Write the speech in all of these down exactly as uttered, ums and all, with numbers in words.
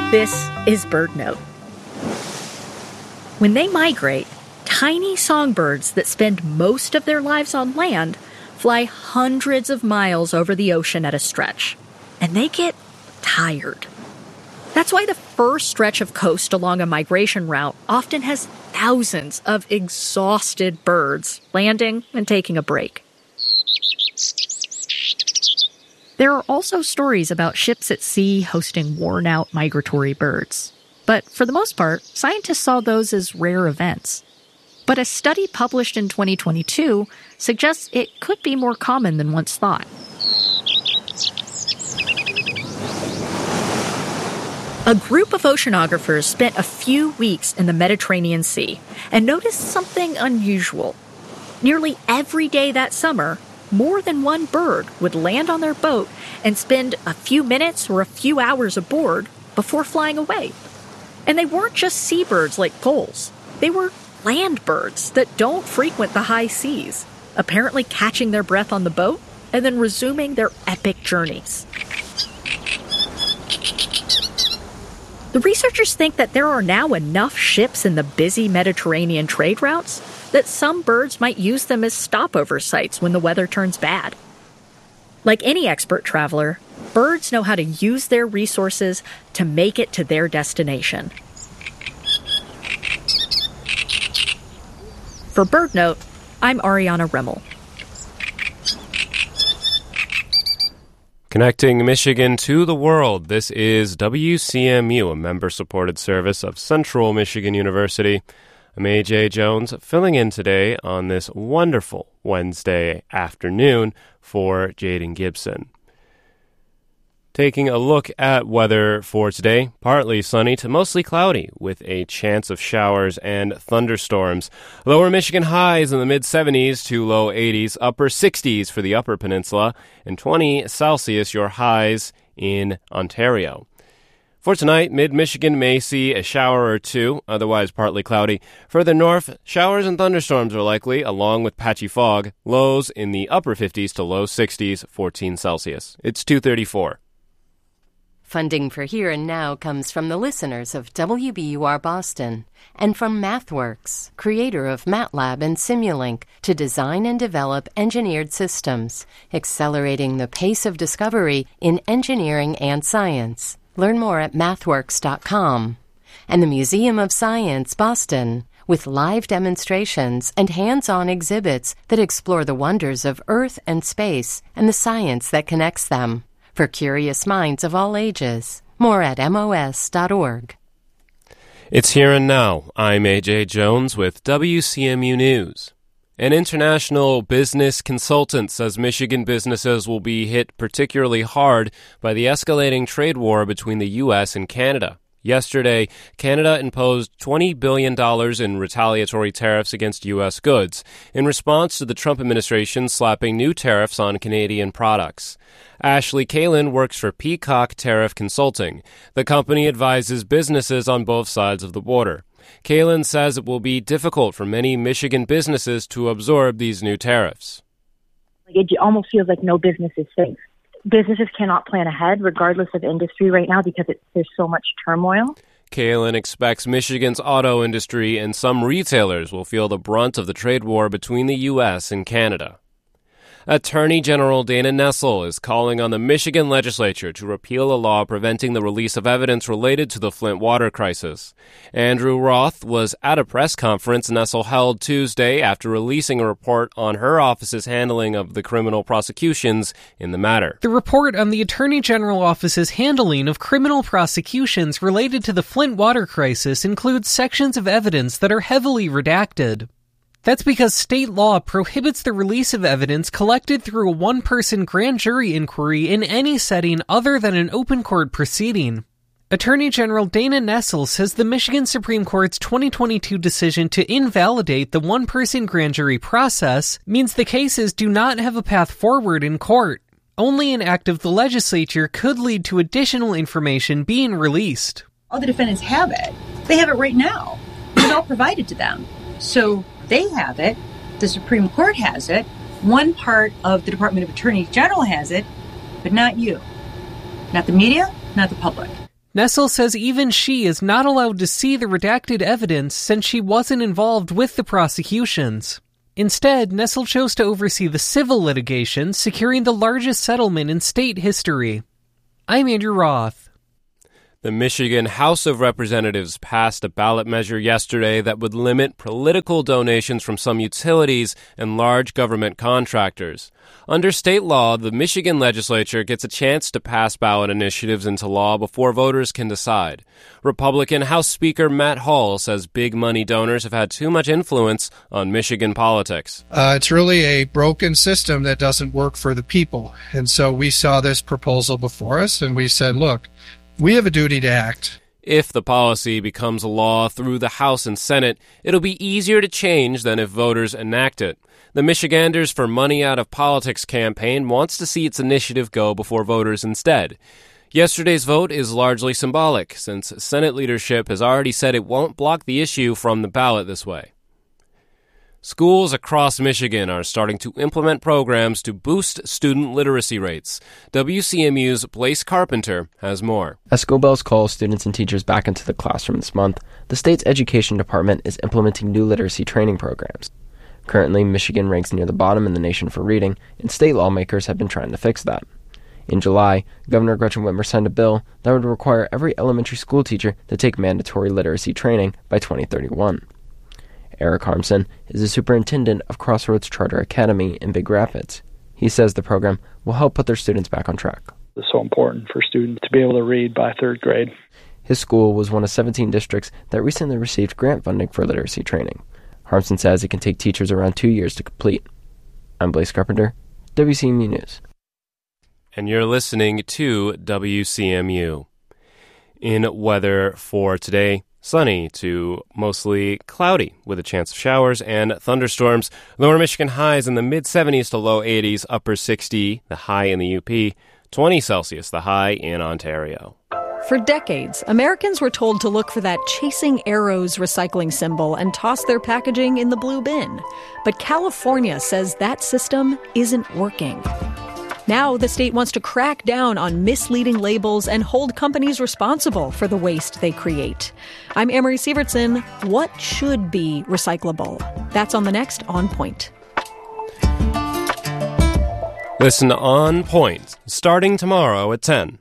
This is BirdNote. When they migrate, tiny songbirds that spend most of their lives on land fly hundreds of miles over the ocean at a stretch, and they get tired. That's why the first stretch of coast along a migration route often has thousands of exhausted birds landing and taking a break. There are also stories about ships at sea hosting worn-out migratory birds. But for the most part, scientists saw those as rare events. But a study published in twenty twenty-two suggests it could be more common than once thought. A group of oceanographers spent a few weeks in the Mediterranean Sea and noticed something unusual. Nearly every day that summer, more than one bird would land on their boat and spend a few minutes or a few hours aboard before flying away. And they weren't just seabirds like gulls. They were land birds that don't frequent the high seas, apparently catching their breath on the boat and then resuming their epic journeys. The researchers think that there are now enough ships in the busy Mediterranean trade routes that some birds might use them as stopover sites when the weather turns bad. Like any expert traveler, birds know how to use their resources to make it to their destination. For BirdNote, I'm Ariana Remmel. Connecting Michigan to the world, this is W C M U, a member-supported service of Central Michigan University. I'm A J Jones, filling in today on this wonderful Wednesday afternoon for Jaden Gibson. Taking a look at weather for today, partly sunny to mostly cloudy with a chance of showers and thunderstorms. Lower Michigan highs in the mid-seventies to low eighties, upper sixties for the Upper Peninsula, and twenty Celsius your highs in Ontario. For tonight, mid-Michigan may see a shower or two, otherwise partly cloudy. Further north, showers and thunderstorms are likely, along with patchy fog. Lows in the upper fifties to low sixties, fourteen Celsius. It's two thirty-four. Funding for Here and Now comes from the listeners of W B U R Boston and from MathWorks, creator of MATLAB and Simulink, to design and develop engineered systems, accelerating the pace of discovery in engineering and science. Learn more at mathworks dot com. And the Museum of Science, Boston, with live demonstrations and hands-on exhibits that explore the wonders of Earth and space and the science that connects them. For curious minds of all ages. More at M O S dot org. It's Here and Now. I'm A J Jones with W C M U News. An international business consultant says Michigan businesses will be hit particularly hard by the escalating trade war between the U S and Canada. Yesterday, Canada imposed twenty billion dollars in retaliatory tariffs against U S goods in response to the Trump administration slapping new tariffs on Canadian products. Ashley Kalin works for Peacock Tariff Consulting. The company advises businesses on both sides of the border. Kalin says it will be difficult for many Michigan businesses to absorb these new tariffs. It almost feels like no business is safe. Businesses cannot plan ahead, regardless of industry right now, because it's, there's so much turmoil. Kalin expects Michigan's auto industry and some retailers will feel the brunt of the trade war between the U S and Canada. Attorney General Dana Nessel is calling on the Michigan legislature to repeal a law preventing the release of evidence related to the Flint water crisis. Andrew Roth was at a press conference Nessel held Tuesday after releasing a report on her office's handling of the criminal prosecutions in the matter. The report on the Attorney General Office's handling of criminal prosecutions related to the Flint water crisis includes sections of evidence that are heavily redacted. That's because state law prohibits the release of evidence collected through a one-person grand jury inquiry in any setting other than an open court proceeding. Attorney General Dana Nessel says the Michigan Supreme Court's twenty twenty-two decision to invalidate the one-person grand jury process means the cases do not have a path forward in court. Only an act of the legislature could lead to additional information being released. All the defendants have it. They have it right now. It's all provided to them. So they have it, the Supreme Court has it, one part of the Department of Attorney General has it, but not you. Not the media, not the public. Nessel says even she is not allowed to see the redacted evidence since she wasn't involved with the prosecutions. Instead, Nessel chose to oversee the civil litigation, securing the largest settlement in state history. I'm Andrew Roth. The Michigan House of Representatives passed a ballot measure yesterday that would limit political donations from some utilities and large government contractors. Under state law, the Michigan legislature gets a chance to pass ballot initiatives into law before voters can decide. Republican House Speaker Matt Hall says big money donors have had too much influence on Michigan politics. Uh, it's really a broken system that doesn't work for the people. And so we saw this proposal before us and we said, look, we have a duty to act. If the policy becomes a law through the House and Senate, it'll be easier to change than if voters enact it. The Michiganders for Money Out of Politics campaign wants to see its initiative go before voters instead. Yesterday's vote is largely symbolic, since Senate leadership has already said it won't block the issue from the ballot this way. Schools across Michigan are starting to implement programs to boost student literacy rates. W C M U's Blaise Carpenter has more. As school bells call students and teachers back into the classroom this month, the state's education department is implementing new literacy training programs. Currently, Michigan ranks near the bottom in the nation for reading, and state lawmakers have been trying to fix that. In July, Governor Gretchen Whitmer signed a bill that would require every elementary school teacher to take mandatory literacy training by twenty thirty-one. Eric Harmson is the superintendent of Crossroads Charter Academy in Big Rapids. He says the program will help put their students back on track. It's so important for students to be able to read by third grade. His school was one of seventeen districts that recently received grant funding for literacy training. Harmson says it can take teachers around two years to complete. I'm Blaise Carpenter, W C M U News. And you're listening to W C M U. In weather for today, sunny to mostly cloudy with a chance of showers and thunderstorms. Lower Michigan highs in the mid-seventies to low eighties, upper sixty, the high in the U P, twenty Celsius, the high in Ontario. For decades, Americans were told to look for that Chasing Arrows recycling symbol and toss their packaging in the blue bin. But California says that system isn't working. Now the state wants to crack down on misleading labels and hold companies responsible for the waste they create. I'm Amory Sievertson. What should be recyclable? That's on the next On Point. Listen to On Point, starting tomorrow at ten.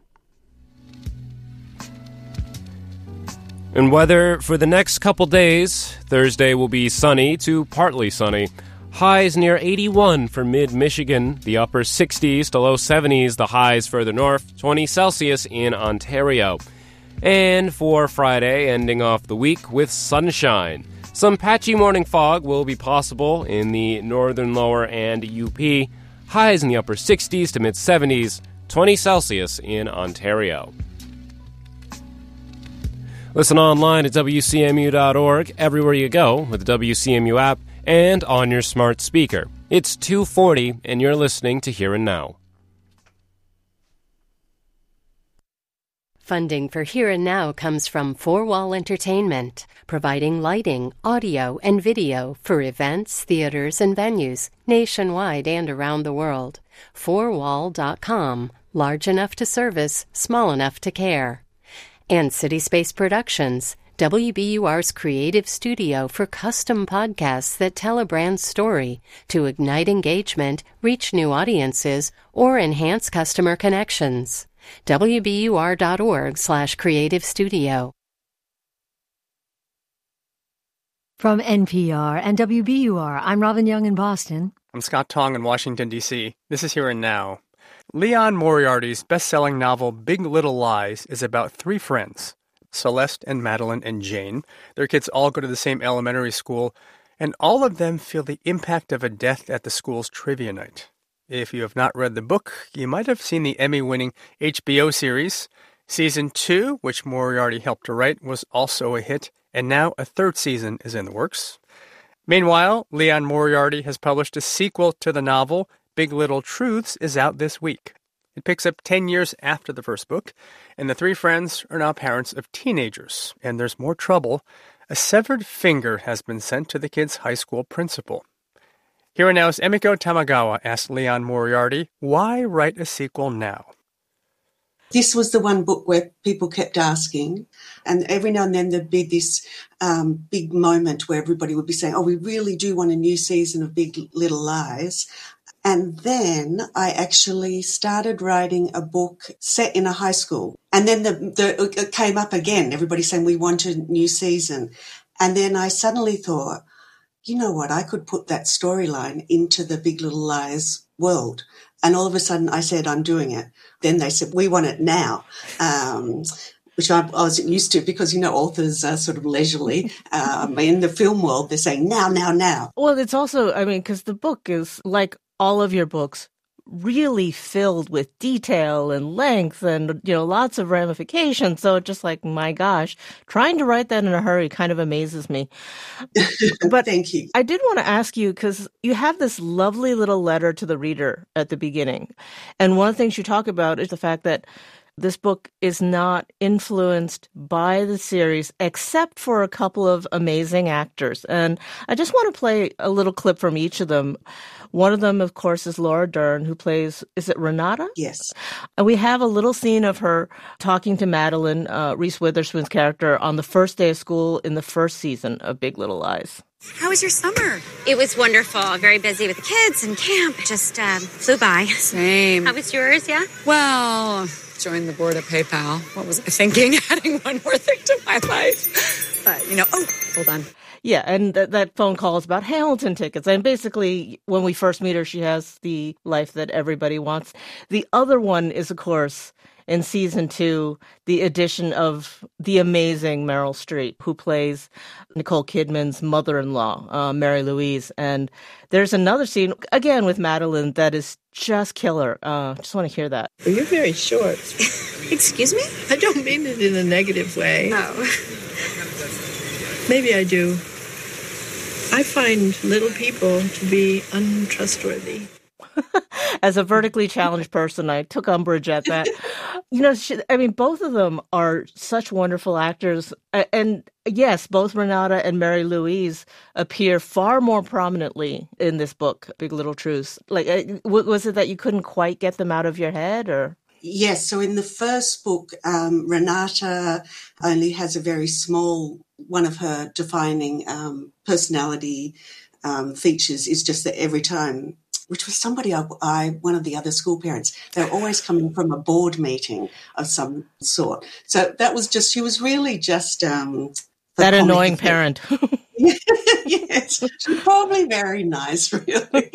And weather for the next couple days, Thursday will be sunny to partly sunny. Highs near eighty-one for mid-Michigan, the upper sixties to low seventies, the highs further north, twenty Celsius in Ontario. And for Friday, ending off the week with sunshine. Some patchy morning fog will be possible in the northern lower and U P. Highs in the upper sixties to mid-seventies, twenty Celsius in Ontario. Listen online at W C M U dot org, everywhere you go with the W C M U app, and on your smart speaker. It's two forty, and you're listening to Here and Now. Funding for Here and Now comes from Four Wall Entertainment, providing lighting, audio, and video for events, theaters, and venues nationwide and around the world. four wall dot com, large enough to service, small enough to care. And City Space Productions, W B U R's creative studio for custom podcasts that tell a brand's story to ignite engagement, reach new audiences, or enhance customer connections. W B U R dot org slash creative studio. From N P R and W B U R, I'm Robin Young in Boston. I'm Scott Tong in Washington, D C. This is Here and Now. Leon Moriarty's best-selling novel Big Little Lies is about three friends, Celeste and Madeline and Jane. Their kids all go to the same elementary school, and all of them feel the impact of a death at the school's trivia night. If you have not read the book, you might have seen the Emmy-winning H B O series. Season two, which Moriarty helped to write, was also a hit, and now a third season is in the works. Meanwhile, Leon Moriarty has published a sequel to the novel. Big Little Truths is out this week. It picks up ten years after the first book, and the three friends are now parents of teenagers, and there's more trouble. A severed finger has been sent to the kid's high school principal. Here and Now's Emiko Tamagawa asked Leon Moriarty, why write a sequel now? This was the one book where people kept asking, and every now and then there'd be this um, big moment where everybody would be saying, oh, we really do want a new season of Big Little Lies. And then I actually started writing a book set in a high school. And then the, the, it came up again, everybody saying we want a new season. And then I suddenly thought, you know what, I could put that storyline into the Big Little Lies world. And all of a sudden I said, I'm doing it. Then they said, we want it now, um, which I, I wasn't used to because, you know, authors are sort of leisurely. Um, in the film world, they're saying now, now, now. Well, it's also, I mean, because the book is like all of your books, really filled with detail and length and, you know, lots of ramifications. So just like, my gosh, trying to write that in a hurry kind of amazes me. But thank you. I did want to ask you, because you have this lovely little letter to the reader at the beginning. And one of the things you talk about is the fact that this book is not influenced by the series except for a couple of amazing actors. And I just want to play a little clip from each of them. One of them, of course, is Laura Dern, who plays, is it Renata? Yes. And we have a little scene of her talking to Madeline, uh, Reese Witherspoon's character, on the first day of school in the first season of Big Little Lies. How was your summer? It was wonderful. Very busy with the kids and camp. Just uh, flew by. Same. How was yours, yeah? Well, joined the board at PayPal. What was I thinking? Adding one more thing to my life. But, you know, oh, hold on. Yeah, and th- that phone call is about Hamilton tickets. And basically, when we first meet her, she has the life that everybody wants. The other one is, of course, in season two, the addition of the amazing Meryl Streep, who plays Nicole Kidman's mother-in-law, uh, Mary Louise. And there's another scene, again, with Madeline that is just killer. Uh, just want to hear that. Well, you're very short. Excuse me? I don't mean it in a negative way. Oh. Maybe I do. I find little people to be untrustworthy. As a vertically challenged person, I took umbrage at that. You know, she, I mean, both of them are such wonderful actors. And yes, both Renata and Mary Louise appear far more prominently in this book, Big Little Truths. Like, was it that you couldn't quite get them out of your head, or? Yes. So in the first book, um, Renata only has a very small, one of her defining um, personality um, features is just that every time, which was somebody I, I, one of the other school parents, they're always coming from a board meeting of some sort. So that was just, she was really just um, that annoying parent. Yes, she's probably very nice, really.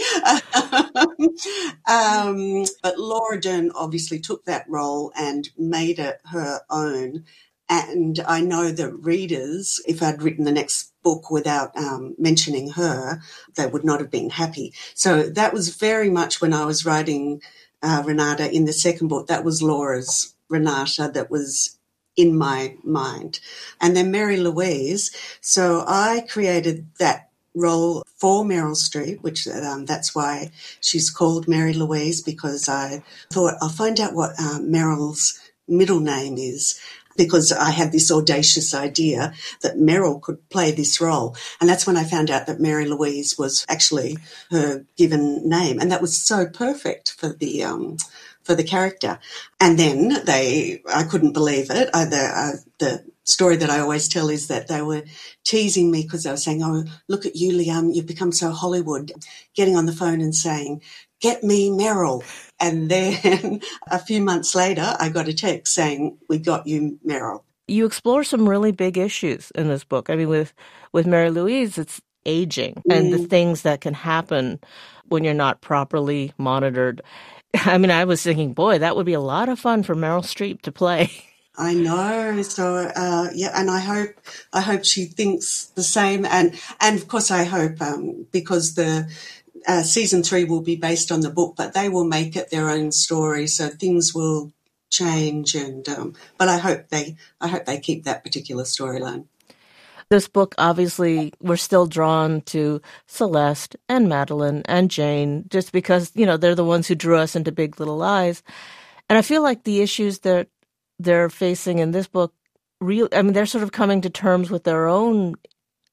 um, but Laura Dern obviously took that role and made it her own. And I know that readers, if I'd written the next book without um, mentioning her, they would not have been happy. So that was very much when I was writing uh, Renata in the second book, that was Laura's Renata that was in my mind. And then Mary Louise. So I created that role for Meryl Streep, which um, that's why she's called Mary Louise, because I thought I'll find out what um, Meryl's middle name is, because I had this audacious idea that Meryl could play this role. And that's when I found out that Mary Louise was actually her given name. And that was so perfect for the um, for the character. And then they, I couldn't believe it. I, the, uh, the story that I always tell is that they were teasing me because they were saying, oh, look at you, Liam, you've become so Hollywood, getting on the phone and saying, get me Meryl. And then a few months later, I got a text saying, we got you Meryl. You explore some really big issues in this book. I mean, with, with Mary Louise, it's aging mm. and the things that can happen when you're not properly monitored. I mean, I was thinking, boy, that would be a lot of fun for Meryl Streep to play. I know. So, uh, yeah, and I hope, I hope she thinks the same. And, and of course, I hope, um, because the, uh, season three will be based on the book, but they will make it their own story. So things will change. And, um, but I hope they, I hope they keep that particular storyline. This book, obviously, we're still drawn to Celeste and Madeline and Jane, just because, you know, they're the ones who drew us into Big Little Lies. And I feel like the issues that they're facing in this book, real, I mean, they're sort of coming to terms with their own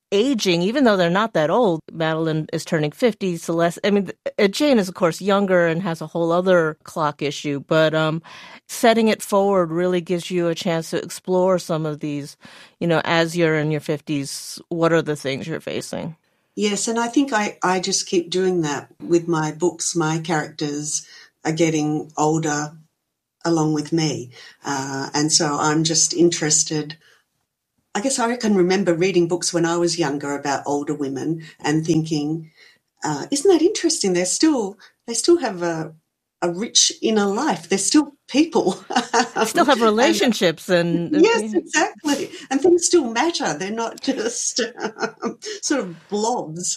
aging, even though they're not that old. Madeline is turning fifty. Celeste, I mean, Jane is, of course, younger and has a whole other clock issue. But um, setting it forward really gives you a chance to explore some of these, you know, as you're in your fifties, what are the things you're facing? Yes, and I think I, I just keep doing that with my books. My characters are getting older along with me. Uh, and so I'm just interested. I guess I can remember reading books when I was younger about older women and thinking, uh, isn't that interesting? They're still, they still have a, a rich inner life. They're still people. Still have relationships. and, and Yes, exactly. And things still matter. They're not just um, sort of blobs.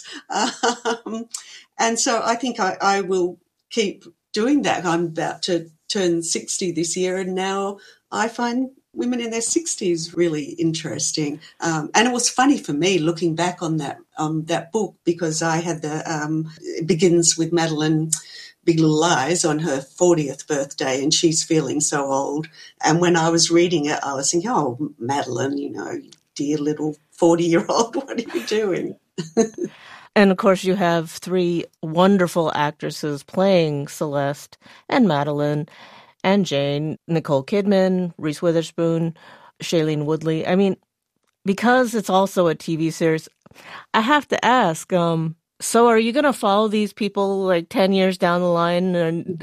Um, and so I think I, I will keep doing that. I'm about to turn sixty this year, and now I find women in their sixties really interesting. Um, and it was funny for me looking back on that um, that book, because I had the um, it begins with Madeline Big Little Lies on her fortieth birthday, and she's feeling so old. And when I was reading it, I was thinking, oh, Madeline, you know, dear little forty-year-old, what are you doing? And, of course, you have three wonderful actresses playing Celeste and Madeline and Jane, Nicole Kidman, Reese Witherspoon, Shailene Woodley. I mean, because it's also a T V series, I have to ask, um, so are you going to follow these people like ten years down the line, and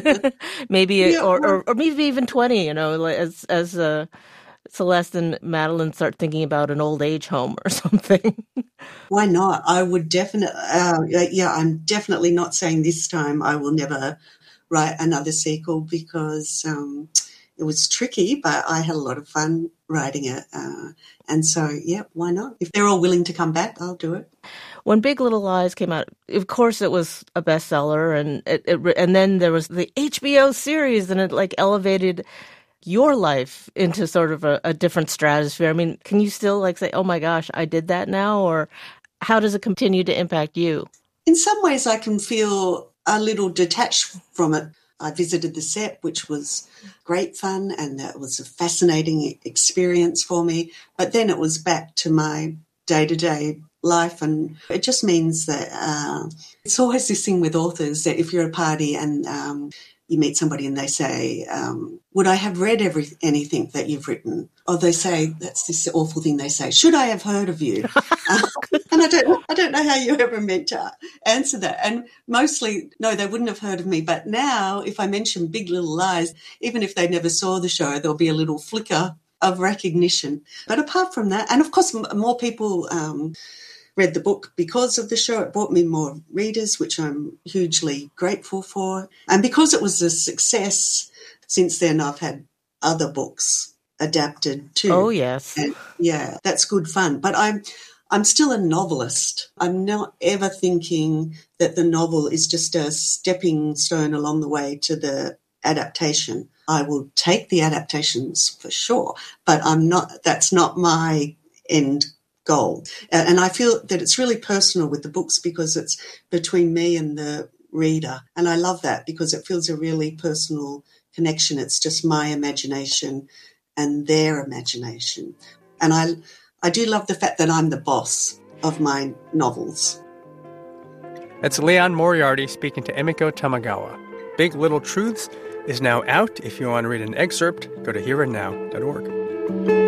maybe, Yeah, or, well- or, or maybe even twenty, you know, like as, as uh, Celeste and Madeline start thinking about an old age home or something? Why not? I would definitely, uh, yeah, I'm definitely not saying this time I will never write another sequel, because um, it was tricky, but I had a lot of fun writing it. Uh, and so, yeah, why not? If they're all willing to come back, I'll do it. When Big Little Lies came out, of course it was a bestseller, and it, it and then there was the H B O series, and it like elevated your life into sort of a, a different stratosphere. I mean, can you still like say, oh my gosh, I did that now? Or how does it continue to impact you? In some ways, I can feel a little detached from it. I visited the set, which was great fun, and that was a fascinating experience for me. But then it was back to my day-to-day life, and it just means that uh, it's always this thing with authors that if you're at a party and um, you meet somebody and they say, um, would I have read every anything that you've written? Or they say, that's this awful thing they say, should I have heard of you? uh, and I don't, I don't know how you ever meant to answer that. And mostly, no, they wouldn't have heard of me. But now, if I mention Big Little Lies, even if they never saw the show, there'll be a little flicker of recognition. But apart from that, and of course, m- more people um, read the book because of the show. It brought me more readers, which I'm hugely grateful for. And because it was a success, since then I've had other books adapted too. Oh, yes. And yeah, that's good fun. But I'm I'm still a novelist. I'm not ever thinking that the novel is just a stepping stone along the way to the adaptation. I will take the adaptations for sure, but I'm not. That's not my end goal. And I feel that it's really personal with the books because it's between me and the reader. And I love that because it feels a really personal connection. It's just my imagination and their imagination. And I I do love the fact that I'm the boss of my novels. That's Liane Moriarty speaking to Emiko Tamagawa. Big Little Truths is now out. If you want to read an excerpt, go to here and now dot org.